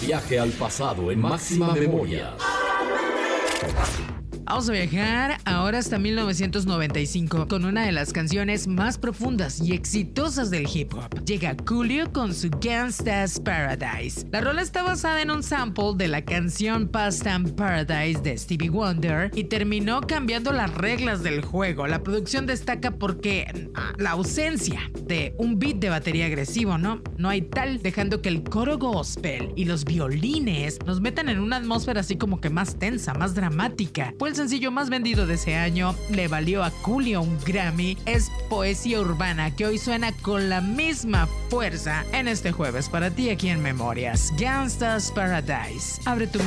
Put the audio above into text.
Viaje al pasado en máxima memoria. Vamos a viajar ahora hasta 1995 con una de las canciones más profundas y exitosas del hip hop. Llega Coolio con su Gangsta's Paradise. La rola está basada en un sample de la canción Past Time Paradise de Stevie Wonder y terminó cambiando las reglas del juego. La producción destaca porque la ausencia de un beat de batería agresivo, no hay tal, dejando que el coro gospel y los violines nos metan en una atmósfera así como que más tensa, más dramática. Fue el sencillo más vendido de ese año, le valió a Coolio un Grammy. Es poesía urbana que hoy suena con la misma fuerza en este jueves para ti aquí en Memorias. Gangsta's Paradise. Abre tu